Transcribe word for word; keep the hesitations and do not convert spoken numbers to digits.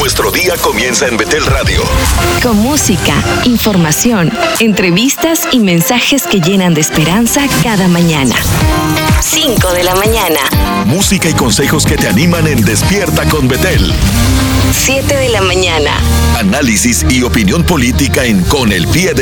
Nuestro día comienza en Betel Radio. Con música, información, entrevistas y mensajes que llenan de esperanza cada mañana. cinco de la mañana. Música y consejos que te animan en Despierta con Betel. siete de la mañana. Análisis y opinión política en Con el Pie